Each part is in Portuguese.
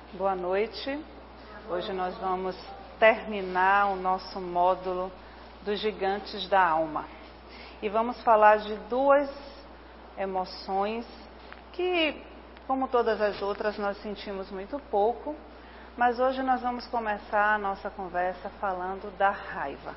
Boa noite. Hoje nós vamos terminar o nosso módulo dos gigantes da alma. E vamos falar de duas emoções que, como todas as outras, nós sentimos muito pouco, mas hoje nós vamos começar a nossa conversa falando da raiva.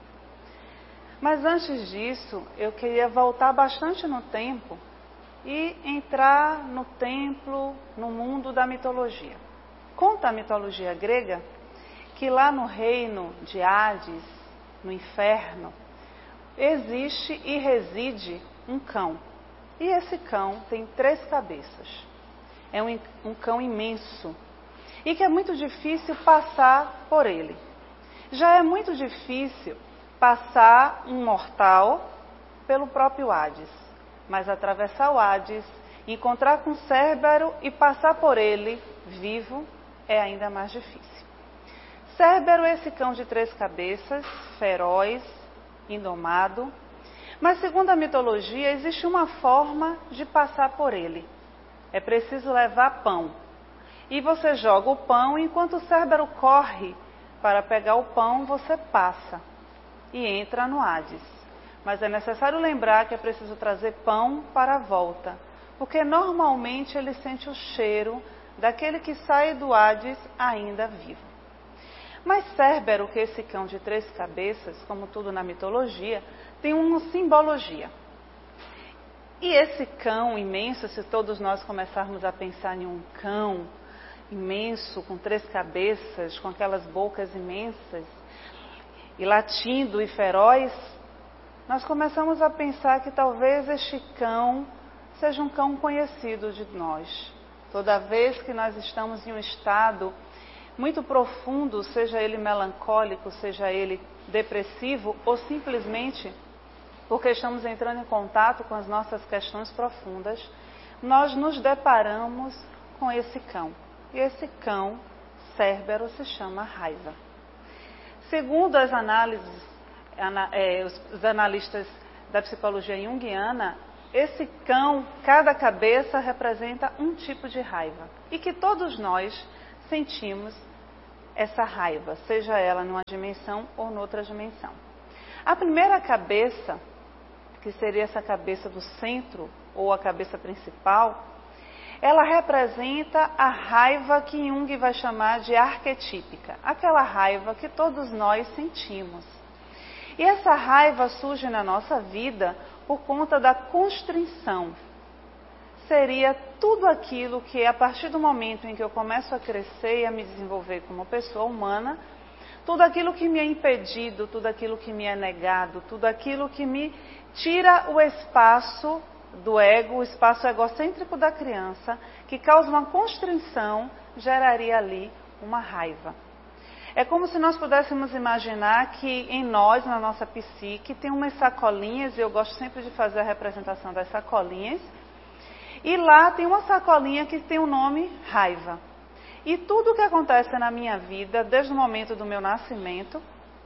Mas antes disso, eu queria voltar bastante no tempo e entrar no templo, no mundo da mitologia. Conta a mitologia grega que lá no reino de Hades, no inferno, existe e reside um cão. E esse cão tem 3 cabeças. É um cão imenso e que é muito difícil passar por ele. Já é muito difícil passar um mortal pelo próprio Hades, mas atravessar o Hades, encontrar com Cérbero e passar por ele vivo é ainda mais difícil. Cérbero é esse cão de 3 cabeças, feroz, indomado, mas segundo a mitologia existe uma forma de passar por ele. É preciso levar pão. E você joga o pão e enquanto o Cérbero corre para pegar o pão, você passa e entra no Hades. Mas é necessário lembrar que é preciso trazer pão para a volta, porque normalmente ele sente o cheiro daquele que sai do Hades ainda vivo. Mas Cérbero, que é esse cão de 3 cabeças, como tudo na mitologia, tem uma simbologia. E esse cão imenso, se todos nós começarmos a pensar em um cão imenso, com 3 cabeças, com aquelas bocas imensas, e latindo e feroz, nós começamos a pensar que talvez este cão seja um cão conhecido de nós. Toda vez que nós estamos em um estado muito profundo, seja ele melancólico, seja ele depressivo, ou simplesmente porque estamos entrando em contato com as nossas questões profundas, nós nos deparamos com esse cão. E esse cão, Cérbero, se chama raiva. Segundo as análises, os analistas da psicologia junguiana, esse cão, cada cabeça representa um tipo de raiva. E que todos nós sentimos essa raiva, seja ela numa dimensão ou noutra dimensão. A primeira cabeça, que seria essa cabeça do centro, ou a cabeça principal, ela representa a raiva que Jung vai chamar de arquetípica. Aquela raiva que todos nós sentimos. E essa raiva surge na nossa vida por conta da constrição. Seria tudo aquilo que, a partir do momento em que eu começo a crescer e a me desenvolver como pessoa humana, tudo aquilo que me é impedido, tudo aquilo que me é negado, tudo aquilo que me tira o espaço do ego, o espaço egocêntrico da criança, que causa uma constrição, geraria ali uma raiva. É como se nós pudéssemos imaginar que em nós, na nossa psique, tem umas sacolinhas, e eu gosto sempre de fazer a representação das sacolinhas, e lá tem uma sacolinha que tem o nome raiva. E tudo o que acontece na minha vida, desde o momento do meu nascimento,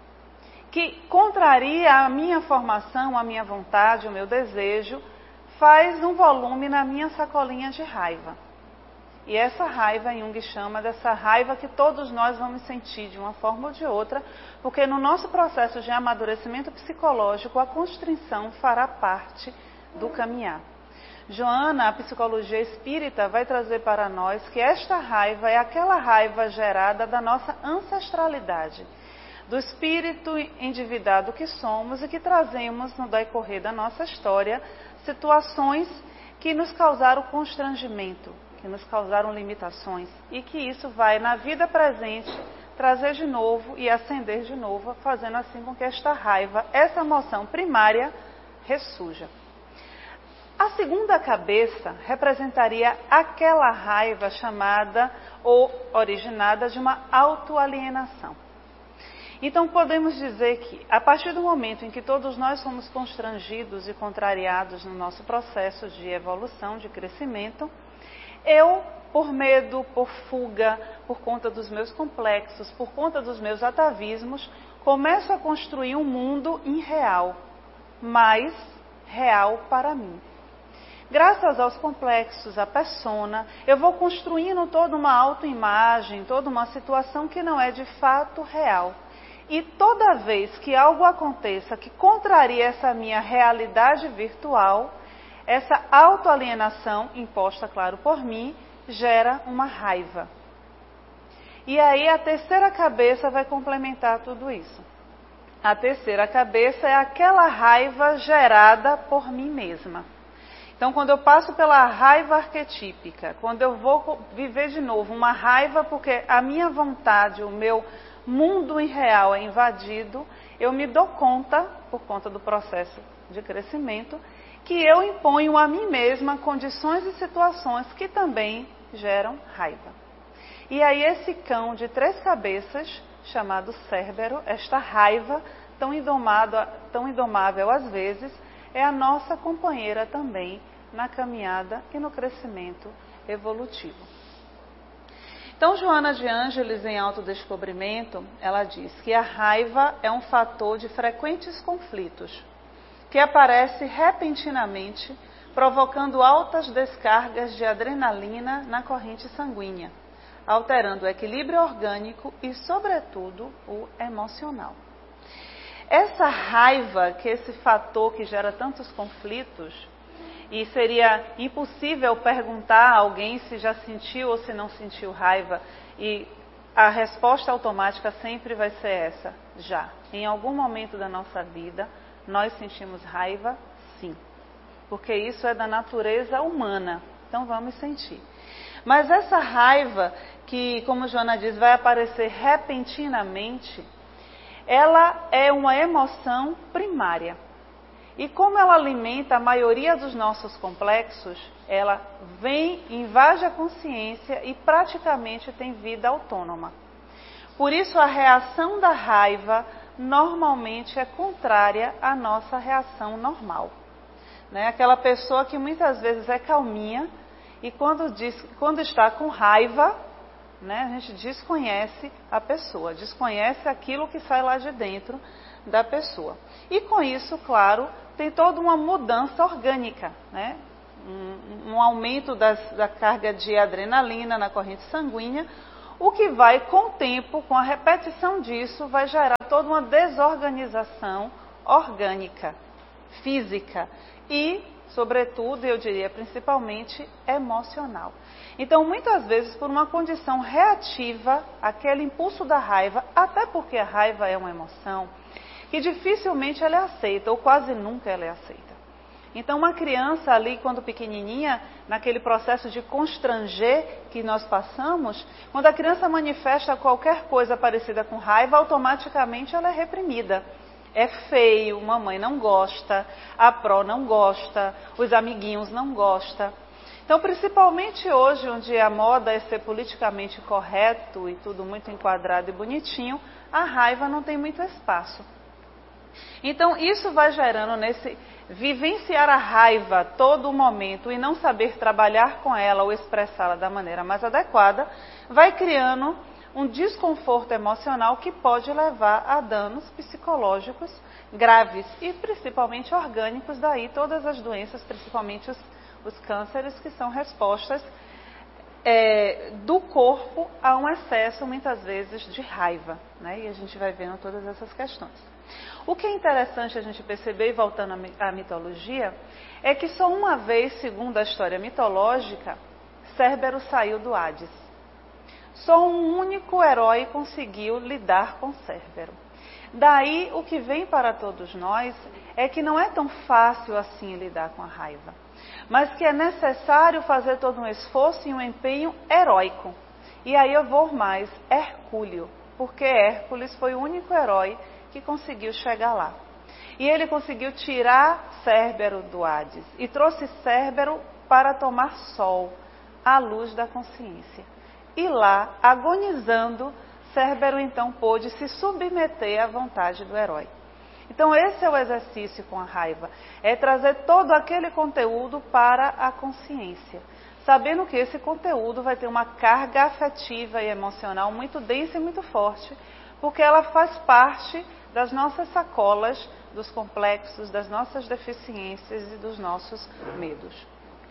que contraria a minha formação, a minha vontade, o meu desejo, faz um volume na minha sacolinha de raiva. E essa raiva, Jung chama dessa raiva que todos nós vamos sentir de uma forma ou de outra, porque no nosso processo de amadurecimento psicológico, a constrição fará parte do caminhar. Joana, a psicologia espírita, vai trazer para nós que esta raiva é aquela raiva gerada da nossa ancestralidade, do espírito endividado que somos e que trazemos no decorrer da nossa história situações que nos causaram constrangimento, que nos causaram limitações e que isso vai na vida presente trazer de novo e acender de novo, fazendo assim com que esta raiva, essa emoção primária, ressurja. A segunda cabeça representaria aquela raiva chamada ou originada de uma autoalienação. Então podemos dizer que, a partir do momento em que todos nós somos constrangidos e contrariados no nosso processo de evolução, de crescimento, eu, por medo, por fuga, por conta dos meus complexos, por conta dos meus atavismos, começo a construir um mundo irreal, mas real para mim. Graças aos complexos, à persona, eu vou construindo toda uma autoimagem, toda uma situação que não é de fato real. E toda vez que algo aconteça que contraria essa minha realidade virtual, essa autoalienação, imposta, claro, por mim, gera uma raiva. E aí a terceira cabeça vai complementar tudo isso. A terceira cabeça é aquela raiva gerada por mim mesma. Então, quando eu passo pela raiva arquetípica, quando eu vou viver de novo uma raiva porque a minha vontade, o meu mundo irreal é invadido, eu me dou conta, por conta do processo de crescimento, que eu imponho a mim mesma condições e situações que também geram raiva. E aí esse cão de 3 cabeças, chamado Cérbero, esta raiva tão indomável às vezes, é a nossa companheira também na caminhada e no crescimento evolutivo. Então, Joana de Ângeles, em Autodescobrimento, ela diz que a raiva é um fator de frequentes conflitos, que aparece repentinamente, provocando altas descargas de adrenalina na corrente sanguínea, alterando o equilíbrio orgânico e, sobretudo, o emocional. Essa raiva, que é esse fator que gera tantos conflitos, e seria impossível perguntar a alguém se já sentiu ou se não sentiu raiva, e a resposta automática sempre vai ser essa: já. Em algum momento da nossa vida, nós sentimos raiva, sim. Porque isso é da natureza humana, então vamos sentir. Mas essa raiva, que, como Joana diz, vai aparecer repentinamente, ela é uma emoção primária. E como ela alimenta a maioria dos nossos complexos, ela vem, invade a consciência e praticamente tem vida autônoma. Por isso a reação da raiva normalmente é contrária à nossa reação normal. Né? Aquela pessoa que muitas vezes é calminha e quando está com raiva, né, a gente desconhece a pessoa, desconhece aquilo que sai lá de dentro da pessoa. E com isso, claro, tem toda uma mudança orgânica, né? Um aumento da carga de adrenalina na corrente sanguínea, o que vai, com o tempo, com a repetição disso, vai gerar toda uma desorganização orgânica, física e, sobretudo, eu diria principalmente, emocional. Então, muitas vezes, por uma condição reativa àquele impulso da raiva, até porque a raiva é uma emoção, que dificilmente ela é aceita, ou quase nunca ela é aceita. Então, uma criança ali, quando pequenininha, naquele processo de constranger que nós passamos, quando a criança manifesta qualquer coisa parecida com raiva, automaticamente ela é reprimida. É feio, mamãe não gosta, a pró não gosta, os amiguinhos não gostam. Então, principalmente hoje, onde a moda é ser politicamente correto e tudo muito enquadrado e bonitinho, a raiva não tem muito espaço. Então, isso vai gerando nesse vivenciar a raiva todo o momento e não saber trabalhar com ela ou expressá-la da maneira mais adequada, vai criando um desconforto emocional que pode levar a danos psicológicos graves e principalmente orgânicos, daí todas as doenças, principalmente os cânceres, que são respostas do corpo a um excesso, muitas vezes, de raiva, né? E a gente vai vendo todas essas questões. O que é interessante a gente perceber, voltando à mitologia, é que só uma vez, segundo a história mitológica, Cérbero saiu do Hades. Só um único herói conseguiu lidar com Cérbero. Daí, o que vem para todos nós é que não é tão fácil assim lidar com a raiva, mas que é necessário fazer todo um esforço e um empenho heróico. E aí eu vou mais, Hercúleo, porque Hércules foi o único herói que conseguiu chegar lá. E ele conseguiu tirar Cérbero do Hades e trouxe Cérbero para tomar sol, à luz da consciência. E lá, agonizando, Cérbero então pôde se submeter à vontade do herói. Então esse é o exercício com a raiva, é trazer todo aquele conteúdo para a consciência, sabendo que esse conteúdo vai ter uma carga afetiva e emocional muito densa e muito forte, porque ela faz parte das nossas sacolas, dos complexos, das nossas deficiências e dos nossos medos.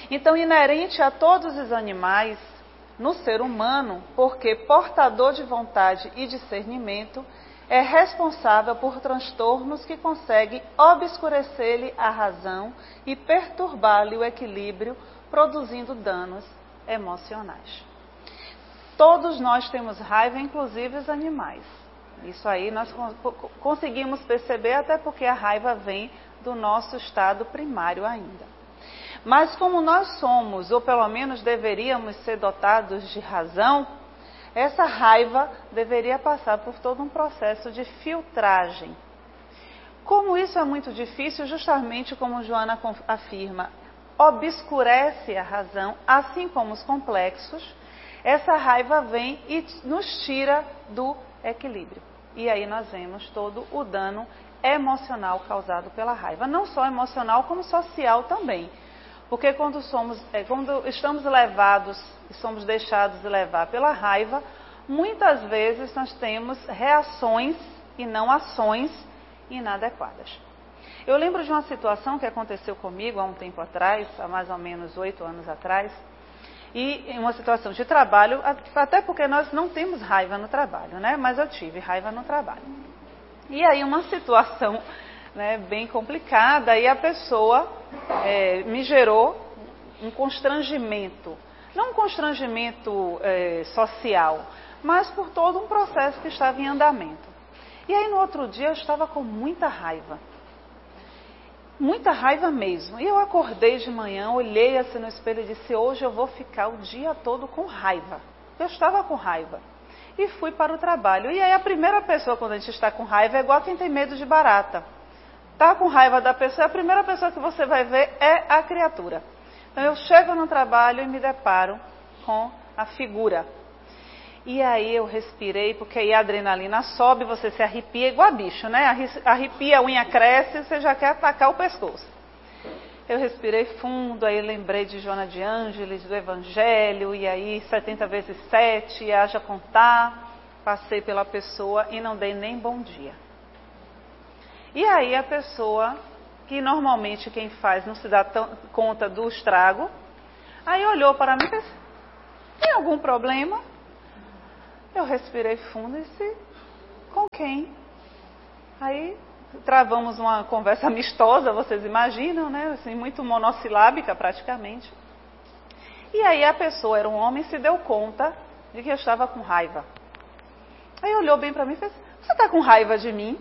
Então, inerente a todos os animais, no ser humano, porque portador de vontade e discernimento, é responsável por transtornos que conseguem obscurecer-lhe a razão e perturbar-lhe o equilíbrio, produzindo danos emocionais. Todos nós temos raiva, inclusive os animais. Isso aí nós conseguimos perceber, até porque a raiva vem do nosso estado primário ainda. Mas como nós somos, ou pelo menos deveríamos ser dotados de razão, essa raiva deveria passar por todo um processo de filtragem. Como isso é muito difícil, justamente como Joana afirma, obscurece a razão, assim como os complexos, essa raiva vem e nos tira do equilíbrio. E aí nós vemos todo o dano emocional causado pela raiva. Não só emocional, como social também. Porque quando estamos levados e somos deixados levar pela raiva, muitas vezes nós temos reações e não ações inadequadas. Eu lembro de uma situação que aconteceu comigo há um tempo atrás, há mais ou menos 8 anos atrás, e em uma situação de trabalho, até porque nós não temos raiva no trabalho, né? Mas eu tive raiva no trabalho. E aí uma situação, né, bem complicada, e a pessoa me gerou um constrangimento. Não um constrangimento social, mas por todo um processo que estava em andamento. E aí no outro dia eu estava com muita raiva. Muita raiva mesmo. E eu acordei de manhã, olhei assim no espelho e disse, hoje eu vou ficar o dia todo com raiva. Eu estava com raiva. E fui para o trabalho. E aí a primeira pessoa, quando a gente está com raiva, é igual quem tem medo de barata. Está com raiva da pessoa, a primeira pessoa que você vai ver é a criatura. Então eu chego no trabalho e me deparo com a figura. E aí eu respirei, porque aí a adrenalina sobe, você se arrepia igual bicho, né? Arrepia, a unha cresce, você já quer atacar o pescoço. Eu respirei fundo, aí lembrei de Joana de Ângeles, do Evangelho, e aí 70 vezes 7, haja contar. Passei pela pessoa e não dei nem bom dia. E aí a pessoa, que normalmente quem faz não se dá conta do estrago, aí olhou para mim e disse, tem algum problema? Eu respirei fundo e disse, com quem? Aí travamos uma conversa amistosa, vocês imaginam, né? Assim, muito monossilábica praticamente. E aí a pessoa, era um homem, se deu conta de que eu estava com raiva. Aí olhou bem para mim e fez, você está com raiva de mim?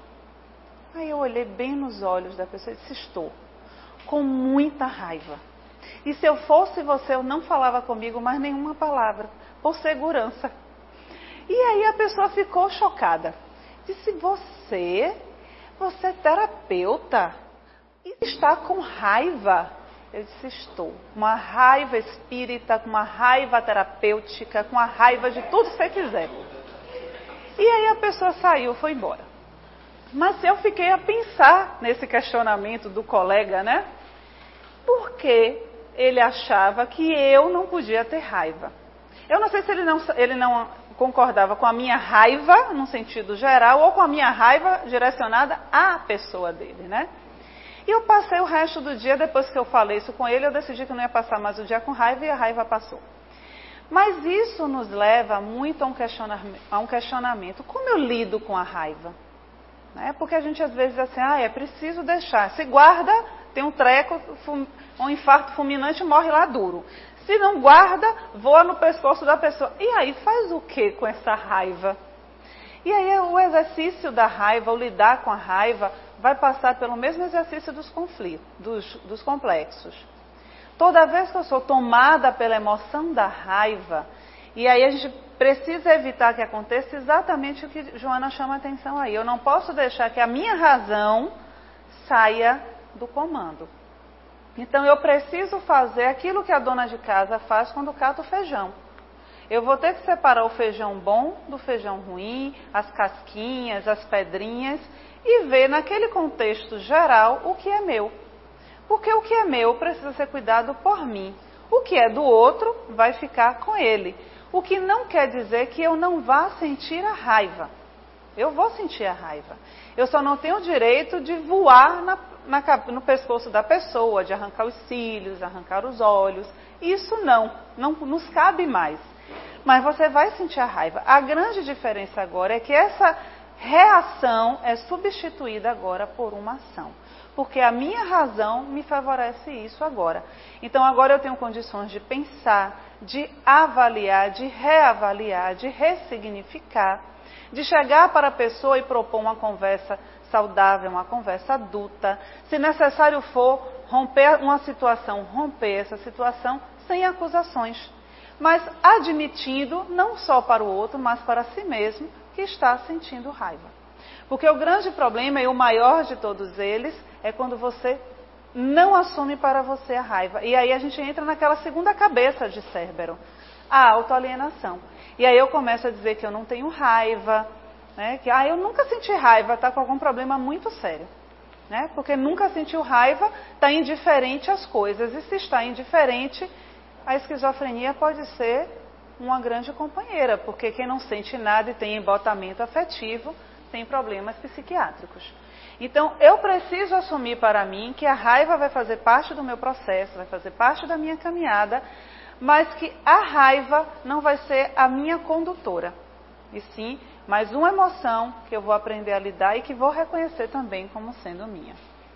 Aí eu olhei bem nos olhos da pessoa e disse, estou com muita raiva. E se eu fosse você, eu não falava comigo mais nenhuma palavra, por segurança. E aí a pessoa ficou chocada. Disse, você é terapeuta e está com raiva? Eu disse, estou. Uma raiva espírita, com uma raiva terapêutica, com a raiva de tudo que você quiser. E aí a pessoa saiu, foi embora. Mas eu fiquei a pensar nesse questionamento do colega, né? Por que ele achava que eu não podia ter raiva? Eu não sei se ele não concordava com a minha raiva, no sentido geral, ou com a minha raiva direcionada à pessoa dele, né? E eu passei o resto do dia, depois que eu falei isso com ele, eu decidi que eu não ia passar mais o dia com raiva e a raiva passou. Mas isso nos leva muito a um questionamento. Como eu lido com a raiva? Porque a gente às vezes diz assim, é preciso deixar. Se guarda, tem um treco, um infarto fulminante, morre lá duro. Se não guarda, voa no pescoço da pessoa. E aí, faz o que com essa raiva? E aí o exercício da raiva, o lidar com a raiva, vai passar pelo mesmo exercício dos conflitos, dos complexos. Toda vez que eu sou tomada pela emoção da raiva, e aí a gente precisa evitar que aconteça exatamente o que Joana chama a atenção aí. Eu não posso deixar que a minha razão saia do comando. Então eu preciso fazer aquilo que a dona de casa faz quando cata o feijão. Eu vou ter que separar o feijão bom do feijão ruim, as casquinhas, as pedrinhas, e ver naquele contexto geral o que é meu. Porque o que é meu precisa ser cuidado por mim. O que é do outro vai ficar com ele. O que não quer dizer que eu não vá sentir a raiva. Eu vou sentir a raiva. Eu só não tenho o direito de voar no pescoço da pessoa, de arrancar os cílios, arrancar os olhos. Isso não nos cabe mais. Mas você vai sentir a raiva. A grande diferença agora é que essa reação é substituída agora por uma ação. Porque a minha razão me favorece isso agora. Então agora eu tenho condições de pensar, de avaliar, de reavaliar, de ressignificar, de chegar para a pessoa e propor uma conversa saudável, uma conversa adulta. Se necessário for romper uma situação, romper essa situação sem acusações. Mas admitindo, não só para o outro, mas para si mesmo, que está sentindo raiva. Porque o grande problema, e o maior de todos eles, é quando você não assume para você a raiva. E aí a gente entra naquela segunda cabeça de Cérbero, a autoalienação. E aí eu começo a dizer que eu não tenho raiva, né? Que eu nunca senti raiva, está com algum problema muito sério. Né? Porque nunca sentiu raiva, está indiferente às coisas. E se está indiferente, a esquizofrenia pode ser uma grande companheira, porque quem não sente nada e tem embotamento afetivo, tem problemas psiquiátricos. Então, eu preciso assumir para mim que a raiva vai fazer parte do meu processo, vai fazer parte da minha caminhada, mas que a raiva não vai ser a minha condutora. E sim, mais uma emoção que eu vou aprender a lidar e que vou reconhecer também como sendo minha.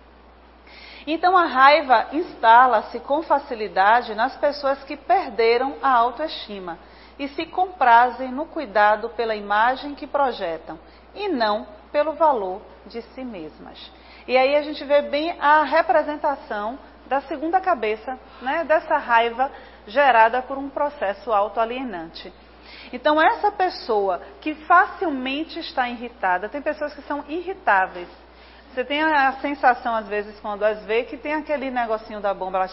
Então, a raiva instala-se com facilidade nas pessoas que perderam a autoestima e se comprazem no cuidado pela imagem que projetam e não pelo valor de si mesmas. E aí a gente vê bem a representação da segunda cabeça, né, dessa raiva gerada por um processo autoalienante. Então, essa pessoa que facilmente está irritada, tem pessoas que são irritáveis. Você tem a sensação, às vezes, quando as vê, que tem aquele negocinho da bomba lá,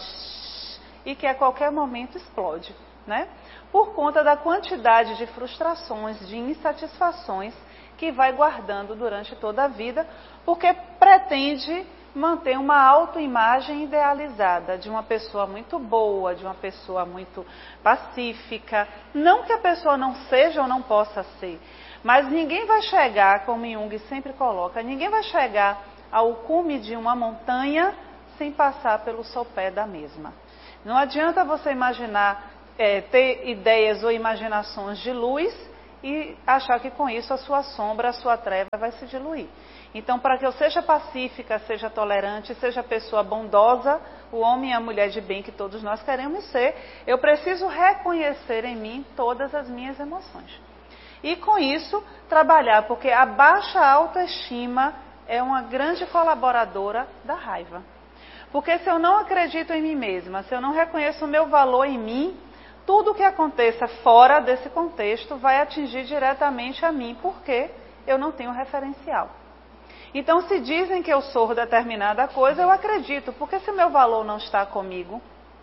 e que a qualquer momento explode, né? Por conta da quantidade de frustrações, de insatisfações que vai guardando durante toda a vida, porque pretende manter uma autoimagem idealizada de uma pessoa muito boa, de uma pessoa muito pacífica. Não que a pessoa não seja ou não possa ser, mas ninguém vai chegar, como Jung sempre coloca, ninguém vai chegar ao cume de uma montanha sem passar pelo sopé da mesma. Não adianta você imaginar, ter ideias ou imaginações de luz e achar que com isso a sua sombra, a sua treva vai se diluir. Então, para que eu seja pacífica, seja tolerante, seja pessoa bondosa, o homem e a mulher de bem que todos nós queremos ser, eu preciso reconhecer em mim todas as minhas emoções. E com isso, trabalhar, porque a baixa autoestima é uma grande colaboradora da raiva. Porque se eu não acredito em mim mesma, se eu não reconheço o meu valor em mim, tudo que aconteça fora desse contexto vai atingir diretamente a mim, porque eu não tenho referencial. Então, se dizem que eu sou determinada coisa, eu acredito, porque se o meu valor não está comigo,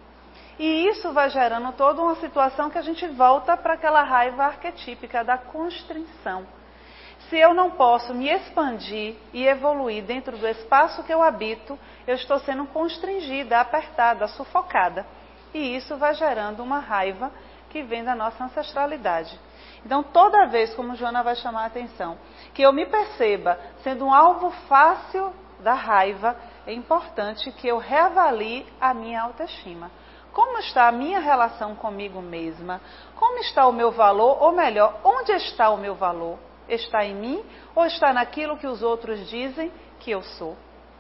e isso vai gerando toda uma situação que a gente volta para aquela raiva arquetípica da constrição. Se eu não posso me expandir e evoluir dentro do espaço que eu habito, eu estou sendo constringida, apertada, sufocada. E isso vai gerando uma raiva que vem da nossa ancestralidade. Então, toda vez, como Joana vai chamar a atenção, que eu me perceba sendo um alvo fácil da raiva, é importante que eu reavalie a minha autoestima. Como está a minha relação comigo mesma? Como está o meu valor? Ou melhor, onde está o meu valor? Está em mim ou está naquilo que os outros dizem que eu sou?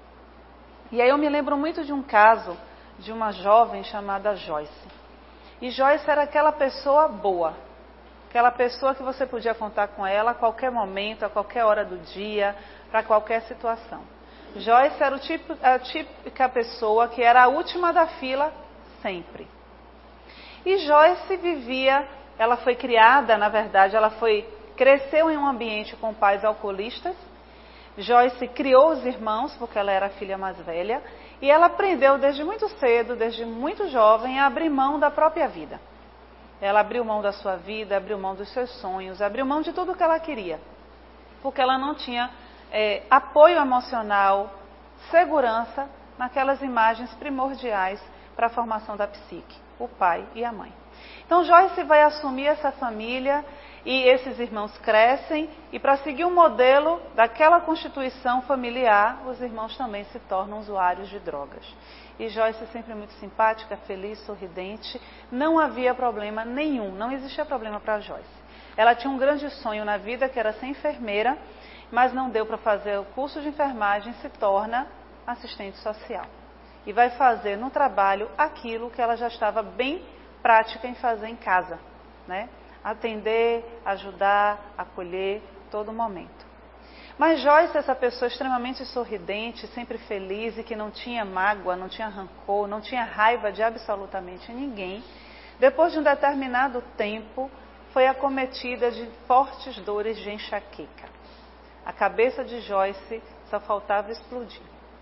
E aí eu me lembro muito de um caso de uma jovem chamada Joyce. E Joyce era aquela pessoa boa, aquela pessoa que você podia contar com ela a qualquer momento, a qualquer hora do dia, para qualquer situação. Joyce era a típica pessoa que era a última da fila sempre. E Joyce vivia, ela foi criada, na verdade, cresceu em um ambiente com pais alcoolistas. Joyce criou os irmãos, porque ela era a filha mais velha, e ela aprendeu desde muito cedo, desde muito jovem, a abrir mão da própria vida. Ela abriu mão da sua vida, abriu mão dos seus sonhos, abriu mão de tudo o que ela queria, porque ela não tinha apoio emocional, segurança naquelas imagens primordiais para a formação da psique, o pai e a mãe. Então Joyce vai assumir essa família e esses irmãos crescem, e para seguir o modelo daquela constituição familiar, os irmãos também se tornam usuários de drogas. E Joyce sempre muito simpática, feliz, sorridente, não havia problema nenhum, não existia problema para Joyce. Ela tinha um grande sonho na vida, que era ser enfermeira, mas não deu para fazer o curso de enfermagem, se torna assistente social. E vai fazer no trabalho aquilo que ela já estava bem prática em fazer em casa, né? Atender, ajudar, acolher, todo momento. Mas Joyce, essa pessoa extremamente sorridente, sempre feliz e que não tinha mágoa, não tinha rancor, não tinha raiva de absolutamente ninguém, depois de um determinado tempo, foi acometida de fortes dores de enxaqueca. A cabeça de Joyce só faltava explodir.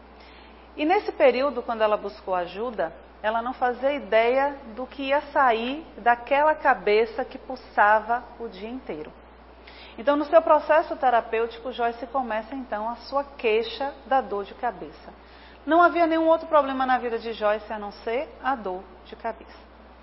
E nesse período, quando ela buscou ajuda, ela não fazia ideia do que ia sair daquela cabeça que pulsava o dia inteiro. Então, no seu processo terapêutico, Joyce começa então a sua queixa da dor de cabeça. Não havia nenhum outro problema na vida de Joyce a não ser a dor de cabeça.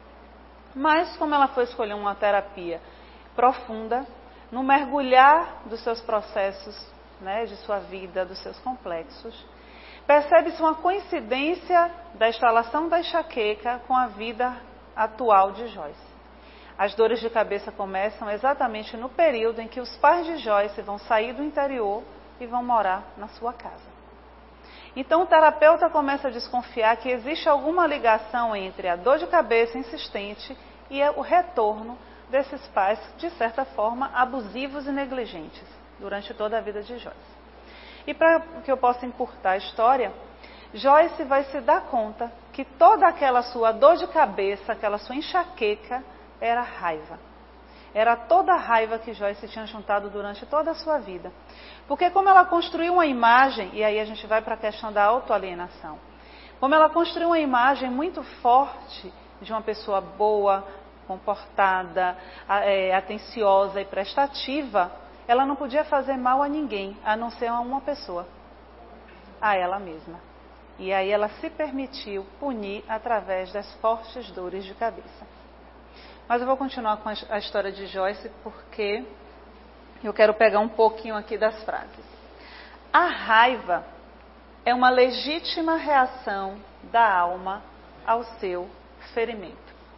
Mas, como ela foi escolher uma terapia profunda, no mergulhar dos seus processos, né, de sua vida, dos seus complexos, percebe-se uma coincidência da instalação da enxaqueca com a vida atual de Joyce. As dores de cabeça começam exatamente no período em que os pais de Joyce vão sair do interior e vão morar na sua casa. Então o terapeuta começa a desconfiar que existe alguma ligação entre a dor de cabeça insistente e o retorno desses pais, de certa forma, abusivos e negligentes durante toda a vida de Joyce. E para que eu possa encurtar a história, Joyce vai se dar conta que toda aquela sua dor de cabeça, aquela sua enxaqueca, era raiva. Era toda a raiva que Joyce tinha juntado durante toda a sua vida. Porque como ela construiu uma imagem, e aí a gente vai para a questão da autoalienação, como ela construiu uma imagem muito forte de uma pessoa boa, comportada, atenciosa e prestativa, ela não podia fazer mal a ninguém, a não ser a uma pessoa, a ela mesma. E aí ela se permitiu punir através das fortes dores de cabeça. Mas eu vou continuar com a história de Joyce, porque eu quero pegar um pouquinho aqui das frases. A raiva é uma legítima reação da alma ao seu ferimento.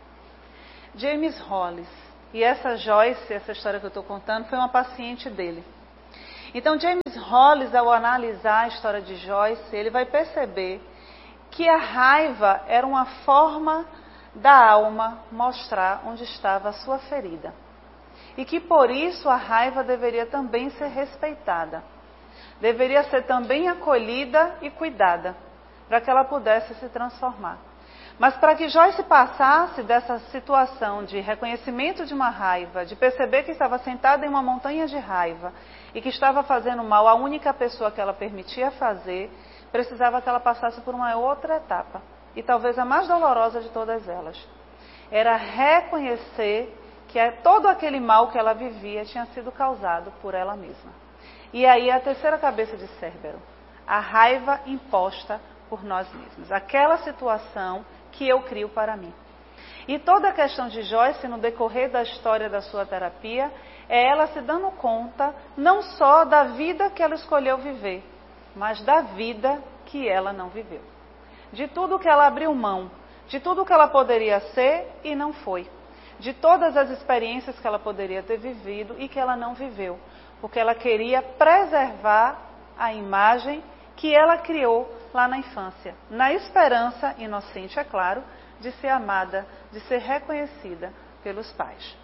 James Hollis, e essa Joyce, essa história que eu estou contando, foi uma paciente dele. Então James Hollis, ao analisar a história de Joyce, ele vai perceber que a raiva era uma forma da alma mostrar onde estava a sua ferida. E que por isso a raiva deveria também ser respeitada. Deveria ser também acolhida e cuidada, para que ela pudesse se transformar. Mas para que Joyce passasse dessa situação de reconhecimento de uma raiva, de perceber que estava sentada em uma montanha de raiva e que estava fazendo mal à única pessoa que ela permitia fazer, precisava que ela passasse por uma outra etapa. E talvez a mais dolorosa de todas elas. Era reconhecer que todo aquele mal que ela vivia tinha sido causado por ela mesma. E aí a terceira cabeça de Cérbero. A raiva imposta por nós mesmos. Aquela situação que eu crio para mim. E toda a questão de Joyce, no decorrer da história da sua terapia, é ela se dando conta não só da vida que ela escolheu viver, mas da vida que ela não viveu. De tudo que ela abriu mão, de tudo que ela poderia ser e não foi. De todas as experiências que ela poderia ter vivido e que ela não viveu. Porque ela queria preservar a imagem que ela criou lá na infância. Na esperança, inocente é claro, de ser amada, de ser reconhecida pelos pais.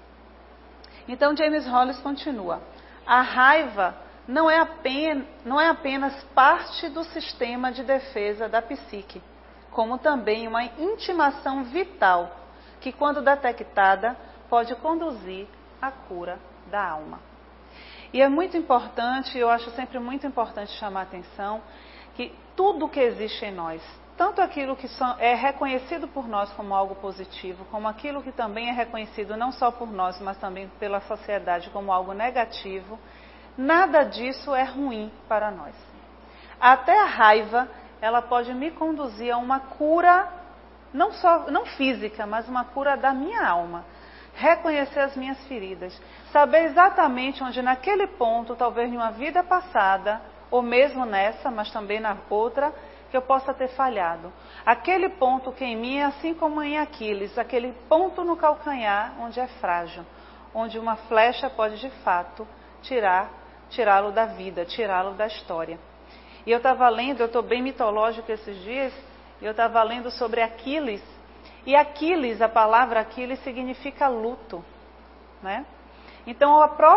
Então James Hollis continua. A raiva não é apenas parte do sistema de defesa da psique, como também uma intimação vital, que quando detectada, pode conduzir à cura da alma. E é muito importante, eu acho sempre muito importante chamar a atenção, que tudo que existe em nós, tanto aquilo que é reconhecido por nós como algo positivo, como aquilo que também é reconhecido não só por nós, mas também pela sociedade como algo negativo, nada disso é ruim para nós. Até a raiva, ela pode me conduzir a uma cura, não física, mas uma cura da minha alma. reconhecer as minhas feridas, saber exatamente onde naquele ponto, talvez em uma vida passada, ou mesmo nessa, mas também na outra, que eu possa ter falhado. Aquele ponto que em mim é assim como em Aquiles, aquele ponto no calcanhar onde é frágil, onde uma flecha pode de fato tirá-lo da vida, tirá-lo da história. E eu estava lendo, eu estou bem mitológico esses dias, e eu estava lendo sobre Aquiles, e Aquiles, a palavra Aquiles significa luto, né? Então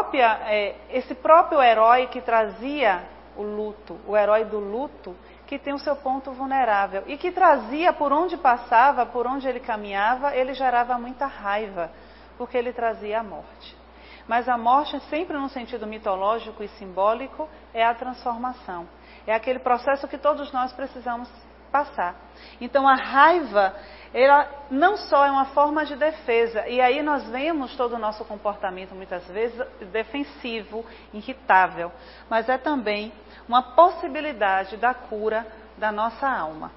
esse próprio herói que trazia o luto, o herói do luto, que tem o seu ponto vulnerável, e que trazia por onde passava, por onde ele caminhava, ele gerava muita raiva, porque ele trazia a morte. Mas a morte, sempre num sentido mitológico e simbólico, é a transformação. É aquele processo que todos nós precisamos passar. Então a raiva, ela não só é uma forma de defesa, e aí nós vemos todo o nosso comportamento muitas vezes defensivo, irritável, mas é também uma possibilidade da cura da nossa alma.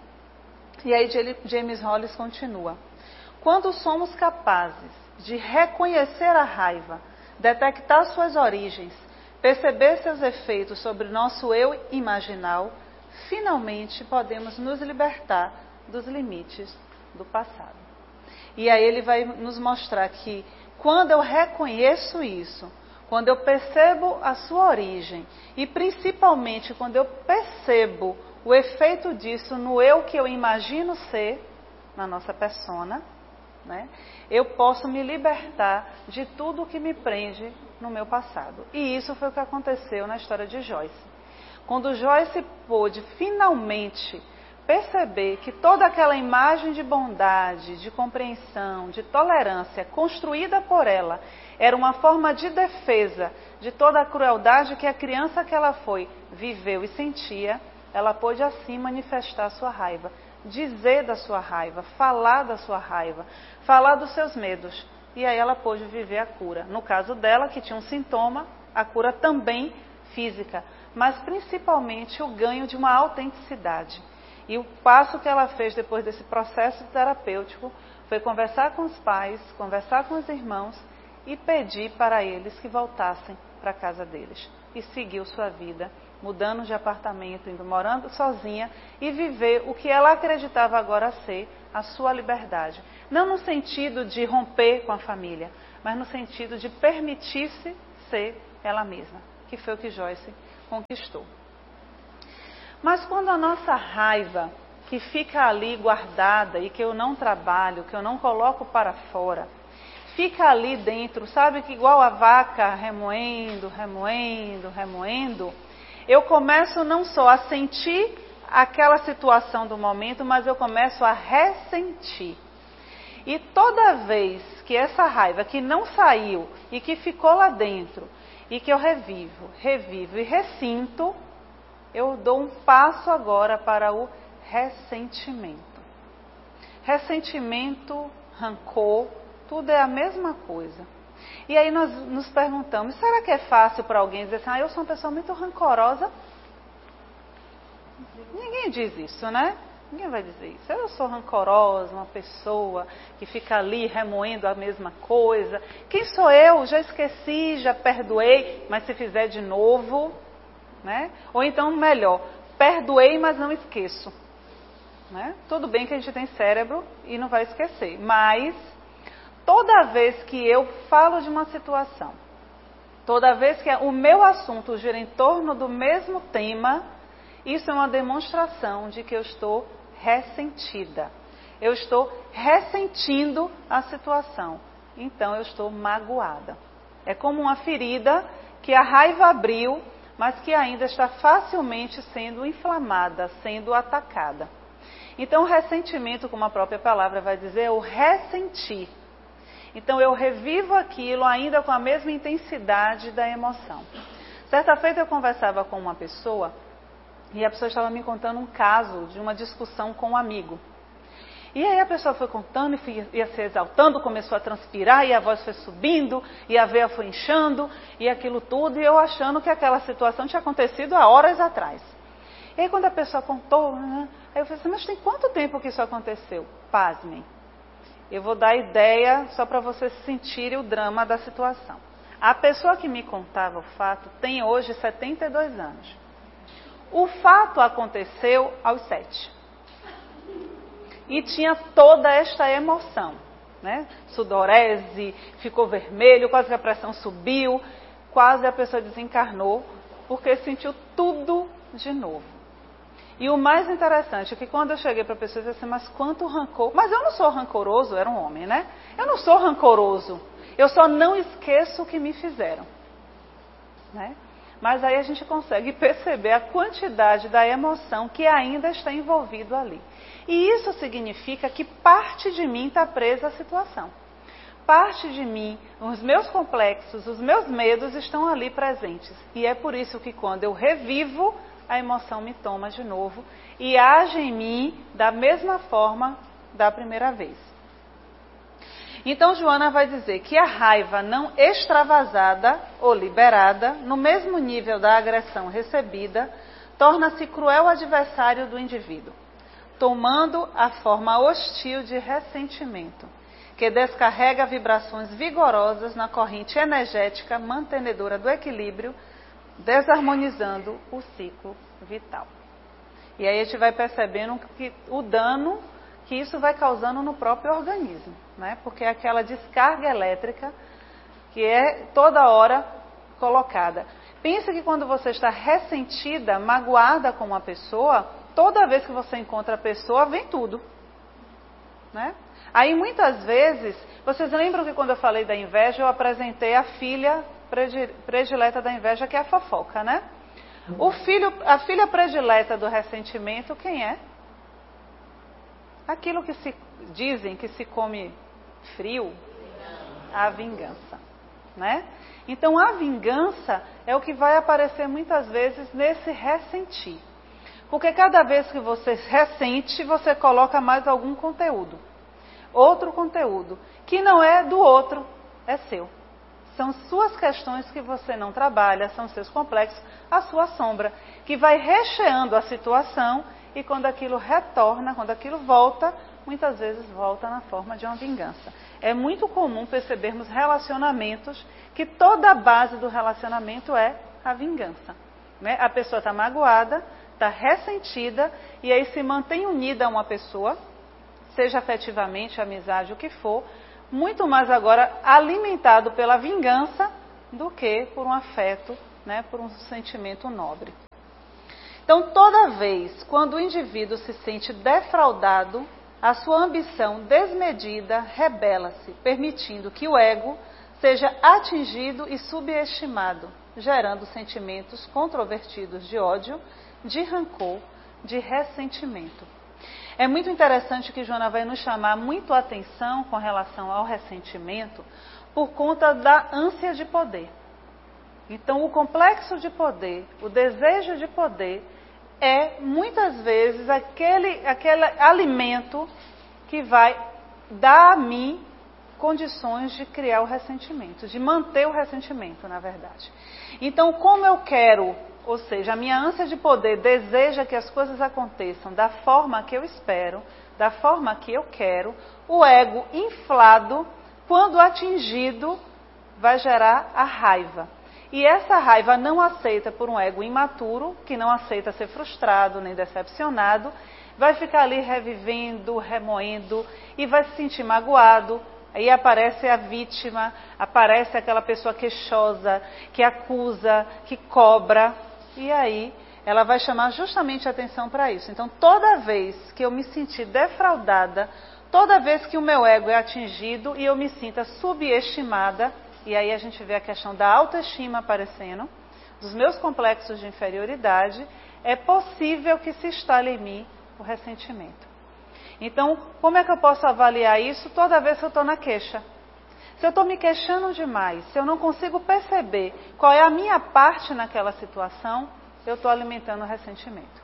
E aí James Hollis continua: quando somos capazes de reconhecer a raiva, detectar suas origens, perceber seus efeitos sobre nosso eu imaginal, finalmente podemos nos libertar dos limites do passado. E aí ele vai nos mostrar que quando eu reconheço isso, quando eu percebo a sua origem, e principalmente quando eu percebo o efeito disso no eu que eu imagino ser, na nossa persona, né, eu posso me libertar de tudo que me prende no meu passado. E isso foi o que aconteceu na história de Joyce. Quando Joyce pôde finalmente perceber que toda aquela imagem de bondade, de compreensão, de tolerância construída por ela era uma forma de defesa de toda a crueldade que a criança que ela foi viveu e sentia, ela pôde assim manifestar a sua raiva, dizer da sua raiva, falar da sua raiva, falar dos seus medos. E aí ela pôde viver a cura. No caso dela, que tinha um sintoma, a cura também física, mas principalmente o ganho de uma autenticidade. E o passo que ela fez depois desse processo terapêutico foi conversar com os pais, conversar com os irmãos e pedir para eles que voltassem para a casa deles. E seguiu sua vida, mudando de apartamento, indo morando sozinha e viver o que ela acreditava agora ser a sua liberdade. Não no sentido de romper com a família, mas no sentido de permitir-se ser ela mesma, que foi o que Joyce conquistou. Mas quando a nossa raiva, que fica ali guardada e que eu não trabalho, que eu não coloco para fora, fica ali dentro, sabe, que igual a vaca remoendo, eu começo não só a sentir aquela situação do momento, mas eu começo a ressentir. E toda vez que essa raiva que não saiu e que ficou lá dentro, e que eu revivo e ressinto, eu dou um passo agora para o ressentimento. Ressentimento, rancor, tudo é a mesma coisa. E aí nós nos perguntamos, será que é fácil para alguém dizer assim, eu sou uma pessoa muito rancorosa? Ninguém diz isso, né? Ninguém vai dizer isso. Eu sou rancorosa, uma pessoa que fica ali remoendo a mesma coisa. Quem sou eu? Já esqueci, já perdoei, mas se fizer de novo, né? Ou então, melhor, perdoei, mas não esqueço. Né? Tudo bem que a gente tem cérebro e não vai esquecer, mas toda vez que eu falo de uma situação, toda vez que o meu assunto gira em torno do mesmo tema, isso é uma demonstração de que eu estou ressentida. Eu estou ressentindo a situação. Então eu estou magoada. É como uma ferida que a raiva abriu, mas que ainda está facilmente sendo inflamada, sendo atacada. Então o ressentimento, como a própria palavra vai dizer, é o ressentir. Então eu revivo aquilo ainda com a mesma intensidade da emoção. Certa feita eu conversava com uma pessoa e a pessoa estava me contando um caso de uma discussão com um amigo. E aí a pessoa foi contando e ia se exaltando, começou a transpirar e a voz foi subindo e a veia foi inchando e aquilo tudo, e eu achando que aquela situação tinha acontecido há horas atrás. E aí quando a pessoa contou, né, aí eu falei assim, mas tem quanto tempo que isso aconteceu? Pasmem. Eu vou dar ideia só para vocês sentirem o drama da situação. A pessoa que me contava o fato tem hoje 72 anos. O fato aconteceu aos 7. E tinha toda esta emoção, né? Sudorese, ficou vermelho, quase que a pressão subiu, quase a pessoa desencarnou, porque sentiu tudo de novo. E o mais interessante é que quando eu cheguei para a pessoa, eu disse assim, mas quanto rancor... Mas eu não sou rancoroso, era um homem, né? Eu não sou rancoroso, eu só não esqueço o que me fizeram, né? Mas aí a gente consegue perceber a quantidade da emoção que ainda está envolvido ali. E isso significa que parte de mim está presa à situação. Parte de mim, os meus complexos, os meus medos estão ali presentes. E é por isso que quando eu revivo, a emoção me toma de novo e age em mim da mesma forma da primeira vez. Então Joana vai dizer que a raiva não extravasada ou liberada, no mesmo nível da agressão recebida, torna-se cruel adversário do indivíduo, tomando a forma hostil de ressentimento, que descarrega vibrações vigorosas na corrente energética mantenedora do equilíbrio, desarmonizando o ciclo vital. E aí a gente vai percebendo que o dano que isso vai causando no próprio organismo, né? Porque é aquela descarga elétrica que é toda hora colocada. Pense que quando você está ressentida, magoada com uma pessoa, toda vez que você encontra a pessoa, vem tudo, né? Aí muitas vezes, vocês lembram que quando eu falei da inveja, eu apresentei a filha predileta da inveja, que é a fofoca, né? A filha predileta do ressentimento, quem é? Aquilo que se dizem que se come frio, a vingança, né? Então a vingança é o que vai aparecer muitas vezes nesse ressentir. Porque cada vez que você ressente, você coloca mais algum conteúdo. Outro conteúdo, que não é do outro, é seu. São suas questões que você não trabalha, são seus complexos, a sua sombra, que vai recheando a situação e quando aquilo retorna, quando aquilo volta, muitas vezes volta na forma de uma vingança. É muito comum percebermos relacionamentos que toda a base do relacionamento é a vingança, né? A pessoa está magoada, está ressentida e aí se mantém unida a uma pessoa, seja afetivamente, amizade, o que for, muito mais agora alimentado pela vingança do que por um afeto, né, por um sentimento nobre. Então, toda vez quando o indivíduo se sente defraudado, a sua ambição desmedida rebela-se, permitindo que o ego seja atingido e subestimado, gerando sentimentos controvertidos de ódio, de rancor, de ressentimento. É muito interessante que Joana vai nos chamar muito a atenção com relação ao ressentimento por conta da ânsia de poder. Então, o complexo de poder, o desejo de poder, é muitas vezes aquele alimento que vai dar a mim condições de criar o ressentimento, de manter o ressentimento, na verdade. Então, como eu quero, ou seja, a minha ânsia de poder deseja que as coisas aconteçam da forma que eu espero, da forma que eu quero, o ego inflado, quando atingido, vai gerar a raiva. E essa raiva não aceita por um ego imaturo, que não aceita ser frustrado nem decepcionado, vai ficar ali revivendo, remoendo e vai se sentir magoado. Aí aparece a vítima, aparece aquela pessoa queixosa, que acusa, que cobra. E aí ela vai chamar justamente a atenção para isso. Então toda vez que eu me sentir defraudada, toda vez que o meu ego é atingido e eu me sinta subestimada, e aí a gente vê a questão da autoestima aparecendo, dos meus complexos de inferioridade, é possível que se instale em mim o ressentimento. Então, como é que eu posso avaliar isso toda vez que eu estou na queixa? Se eu estou me queixando demais, se eu não consigo perceber qual é a minha parte naquela situação, eu estou alimentando o ressentimento,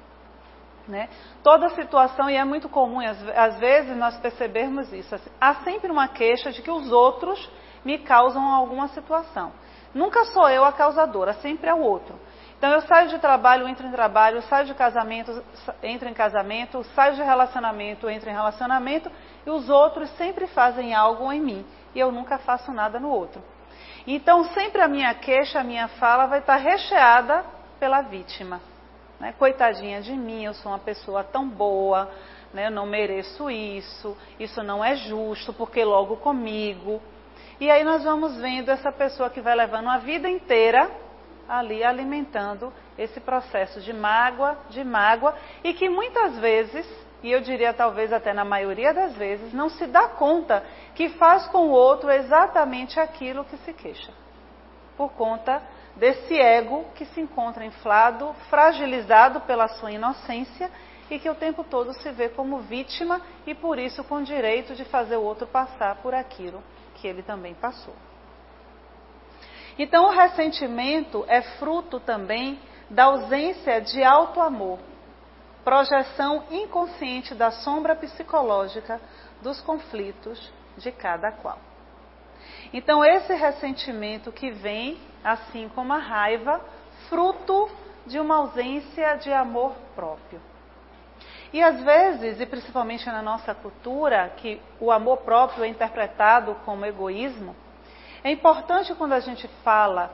né? Toda situação, e é muito comum, às vezes, nós percebermos isso. Há sempre uma queixa de que os outros me causam alguma situação. Nunca sou eu a causadora, sempre é o outro. Então eu saio de trabalho, entro em trabalho, saio de casamento, entro em casamento, saio de relacionamento, entro em relacionamento, e os outros sempre fazem algo em mim e eu nunca faço nada no outro. Então sempre a minha queixa, a minha fala vai estar recheada pela vítima. Né? Coitadinha de mim, eu sou uma pessoa tão boa, né? Eu não mereço isso, isso não é justo, porque logo comigo. E aí nós vamos vendo essa pessoa que vai levando a vida inteira ali alimentando esse processo de mágoa, e que muitas vezes, e eu diria talvez até na maioria das vezes, não se dá conta que faz com o outro exatamente aquilo que se queixa. Por conta desse ego que se encontra inflado, fragilizado pela sua inocência e que o tempo todo se vê como vítima e por isso com o direito de fazer o outro passar por aquilo que ele também passou. Então o ressentimento é fruto também da ausência de auto-amor, projeção inconsciente da sombra psicológica dos conflitos de cada qual. Então esse ressentimento que vem, assim como a raiva, fruto de uma ausência de amor próprio. E às vezes, e principalmente na nossa cultura, que o amor próprio é interpretado como egoísmo, é importante quando a gente fala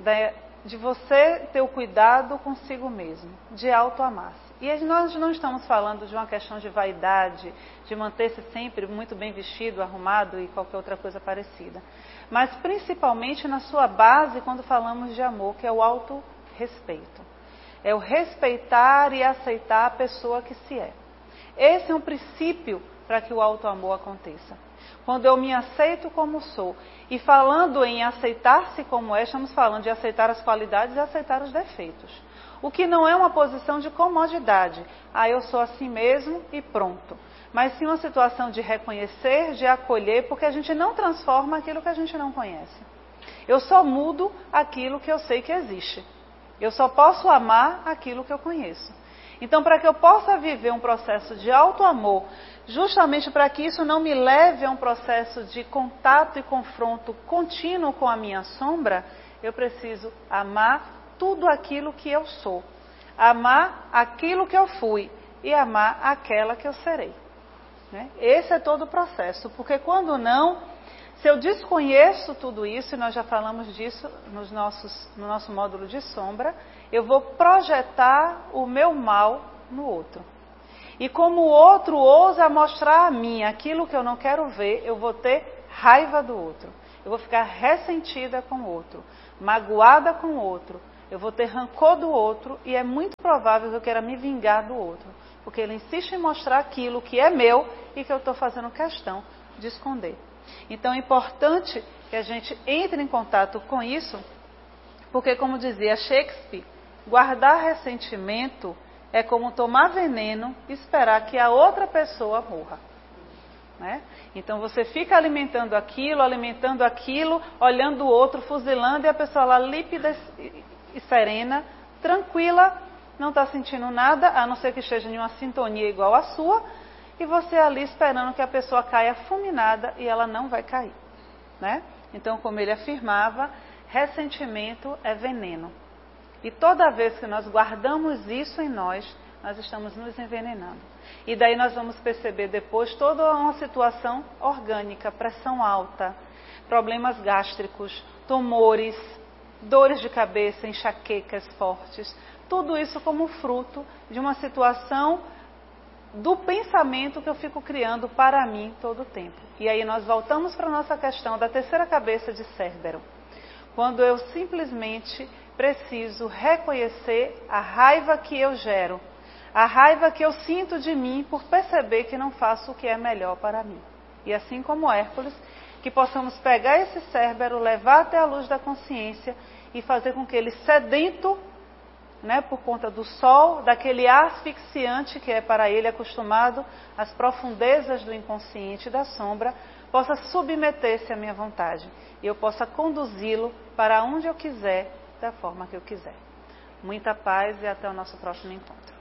de você ter o cuidado consigo mesmo, de auto-amar-se. E nós não estamos falando de uma questão de vaidade, de manter-se sempre muito bem vestido, arrumado e qualquer outra coisa parecida. Mas principalmente na sua base quando falamos de amor, que é o autorrespeito. É o respeitar e aceitar a pessoa que se é. Esse é um princípio para que o auto-amor aconteça. Quando eu me aceito como sou. E falando em aceitar-se como é, estamos falando de aceitar as qualidades e aceitar os defeitos. O que não é uma posição de comodidade. Eu sou assim mesmo e pronto. Mas sim uma situação de reconhecer, de acolher, porque a gente não transforma aquilo que a gente não conhece. Eu só mudo aquilo que eu sei que existe. Eu só posso amar aquilo que eu conheço. Então, para que eu possa viver um processo de auto-amor, justamente para que isso não me leve a um processo de contato e confronto contínuo com a minha sombra, eu preciso amar tudo aquilo que eu sou, amar aquilo que eu fui e amar aquela que eu serei. Né? Esse é todo o processo, porque quando não, se eu desconheço tudo isso, e nós já falamos disso no nosso módulo de sombra, eu vou projetar o meu mal no outro. E como o outro ousa mostrar a mim aquilo que eu não quero ver, eu vou ter raiva do outro. Eu vou ficar ressentida com o outro, magoada com o outro. Eu vou ter rancor do outro e é muito provável que eu queira me vingar do outro. Porque ele insiste em mostrar aquilo que é meu e que eu estou fazendo questão de esconder. Então é importante que a gente entre em contato com isso, porque como dizia Shakespeare, guardar ressentimento é como tomar veneno e esperar que a outra pessoa morra. Né? Então você fica alimentando aquilo, olhando o outro, fuzilando, e a pessoa lá límpida e serena, tranquila, não está sentindo nada, a não ser que esteja em uma sintonia igual à sua, e você ali esperando que a pessoa caia fulminada e ela não vai cair. Né? Então, como ele afirmava, ressentimento é veneno. E toda vez que nós guardamos isso em nós estamos nos envenenando. E daí nós vamos perceber depois toda uma situação orgânica, pressão alta, problemas gástricos, tumores, dores de cabeça, enxaquecas fortes. Tudo isso como fruto de uma situação do pensamento que eu fico criando para mim todo o tempo. E aí nós voltamos para a nossa questão da terceira cabeça de Cérbero. Quando eu simplesmente preciso reconhecer a raiva que eu gero, a raiva que eu sinto de mim por perceber que não faço o que é melhor para mim. E assim como Hércules, que possamos pegar esse Cérbero, levar até a luz da consciência e fazer com que ele sedento, né, por conta do sol, daquele ar asfixiante que é para ele acostumado às profundezas do inconsciente e da sombra, possa submeter-se à minha vontade e eu possa conduzi-lo para onde eu quiser, da forma que eu quiser. Muita paz e até o nosso próximo encontro.